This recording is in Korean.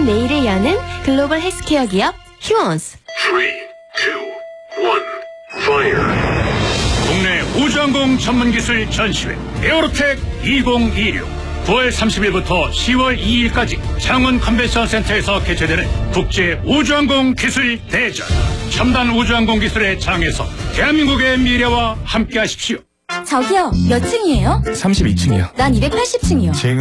밝은 내일을 여는 글로벌 헬스케어 기업 휴원스. 3, 2, 1, fire. 국내 우주항공 전문기술 전시회 에어로텍 2026 9월 30일부터 10월 2일까지 창원 컨벤션 센터에서 개최되는 국제 우주항공 기술 대전. 첨단 우주항공 기술의 장에서 대한민국의 미래와 함께하십시오. 저기요, 몇 층이에요? 32층이요. 난 280층이요.